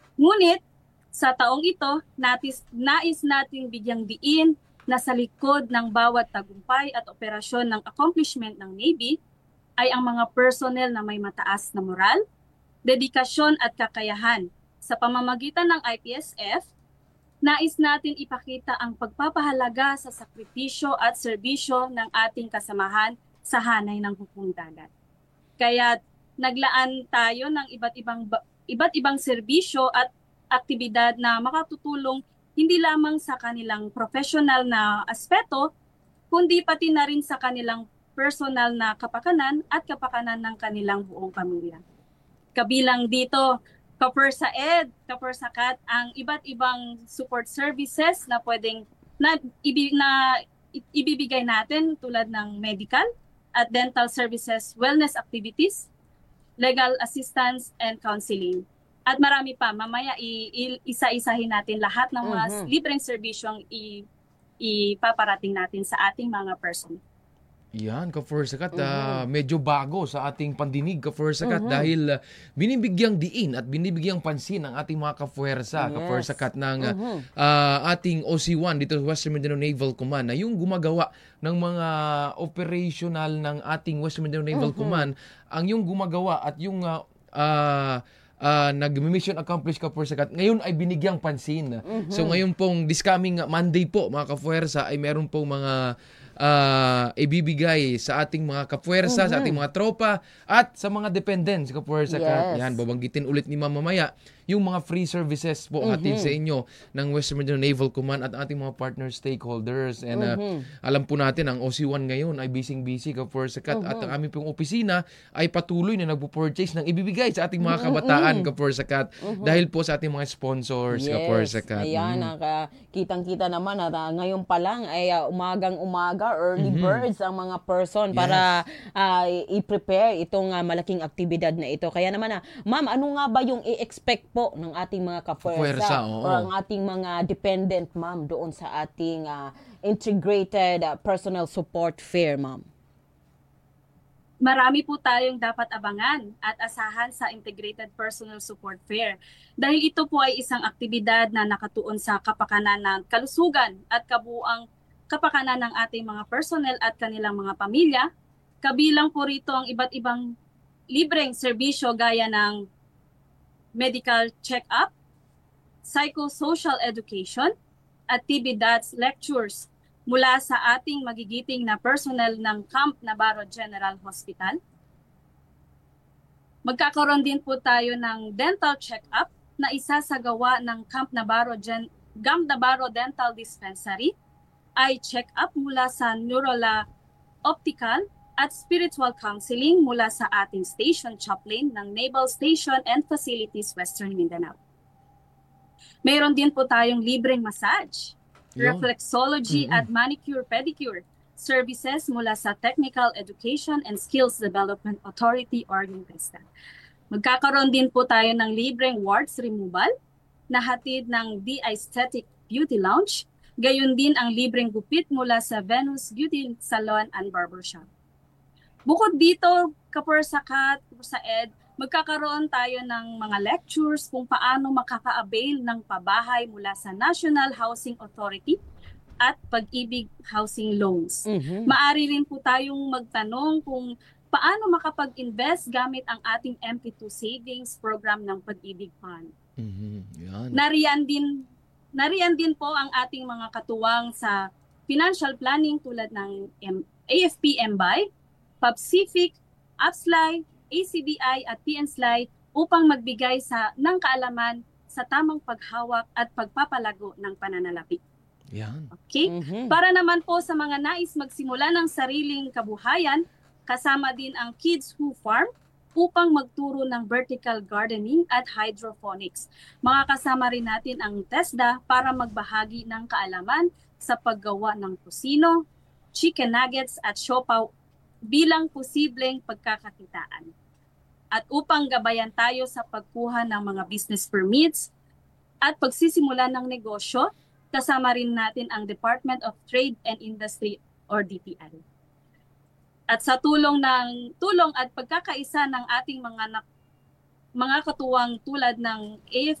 Ngunit sa taong ito, nais nating bigyang diin na sa likod ng bawat tagumpay at operasyon ng accomplishment ng Navy ay ang mga personnel na may mataas na moral, dedikasyon at kakayahan. Sa pamamagitan ng IPSF, nais natin ipakita ang pagpapahalaga sa sakripisyo at serbisyo ng ating kasamahan sa hanay ng hukong dagat. Kaya naglaan tayo ng iba't ibang serbisyo at aktibidad na makatutulong hindi lamang sa kanilang professional na aspeto, kundi pati na rin sa kanilang personal na kapakanan at kapakanan ng kanilang buong pamilya. Kabilang dito, Kapersa Kat, ang iba't ibang support services na pwedeng na ibibigay natin tulad ng medical at dental services, wellness activities, legal assistance, and counseling. At marami pa. Mamaya isa-isahin natin lahat ng mga libreng serbisyong ipaparating natin sa ating mga person. Yan, Ka-Forsakat, medyo bago sa ating pandinig, Ka-Forsakat, dahil binibigyang diin at binibigyang pansin ang ating mga kapuwersa, Ka-Forsakat, ng ating OC-1 dito sa Western Mindanao Naval Command na yung gumagawa ng mga operational ng ating Western Mindanao Naval Command, ang yung gumagawa at yung nag-mission accomplished, Ka-Forsakat, ngayon ay binigyang pansin. So ngayon pong this coming Monday po, mga kapuwersa, ay meron pong mga ibibigay sa ating mga kapuwersa, sa ating mga tropa, at sa mga dependents, Kapuwersa. Yan, babanggitin ulit ni Ma'am mamaya yung mga free services po hatid sa inyo ng Western Mindanao Naval Command at ating mga partner stakeholders. And alam po natin, ang OC-1 ngayon ay busy-busy, Kapuwersa. At ang aming pong opisina ay patuloy na nagpo-purchase ng ibibigay sa ating mga kabataan, Kapuwersa. Dahil po sa ating mga sponsors, Kapuwersa. Ayan, kitang-kita naman at ngayon pa lang ay umagang-umaga, early birds ang mga person para i-prepare itong malaking aktibidad na ito. Kaya naman, ma'am, ano nga ba yung i-expect po ng ating mga kapuwersa o ang ating mga dependent, ma'am, doon sa ating integrated personal support fair, ma'am? Marami po tayong dapat abangan at asahan sa Integrated Personal Support Fair dahil ito po ay isang aktibidad na nakatuon sa kapakanan ng kalusugan at kabuuang kapakanan ng ating mga personnel at kanilang mga pamilya. Kabilang po rito ang iba't ibang libreng serbisyo gaya ng medical check-up, psychosocial education, at TB-DATS lectures mula sa ating magigiting na personnel ng Camp Navarro General Hospital. Magkakaroon din po tayo ng dental check-up na isasagawa ng Camp Navarro Dental Dispensary, eye check-up mula sa Optical at spiritual counseling mula sa ating station chaplain ng Naval Station and Facilities Western Mindanao. Mayroon din po tayong libreng massage, reflexology at manicure-pedicure services mula sa Technical Education and Skills Development Authority or NUPESTA. Magkakaroon din po tayo ng libreng warts removal na hatid ng The Aesthetic Beauty Lounge, gayon din ang libreng gupit mula sa Venus Beauty Salon and Barbershop. Bukod dito, Kapuwersa Kat, sa Ed, magkakaroon tayo ng mga lectures kung paano makaka-avail ng pabahay mula sa National Housing Authority at Pag-ibig Housing Loans. Maari rin po tayong magtanong kung paano makapag-invest gamit ang ating MP2 savings program ng Pag-ibig Fund. Nariyan din po ang ating mga katuwang sa financial planning tulad ng AFP-MBI, PABCIFIC, APSLY, ACBI at PNSLY upang magbigay ng kaalaman sa tamang paghawak at pagpapalago ng pananalapi. Okay? Para naman po sa mga nais magsimula ng sariling kabuhayan, kasama din ang Kids Who Farm upang magturo ng vertical gardening at hydroponics. Makakasama rin natin ang TESDA para magbahagi ng kaalaman sa paggawa ng tocino, chicken nuggets at siopaw bilang posibleng pagkakakitaan. At upang gabayan tayo sa pagkuha ng mga business permits at pagsisimula ng negosyo, kasama rin natin ang Department of Trade and Industry or DTI. At sa tulong at pagkakaisa ng ating mga katuwang tulad ng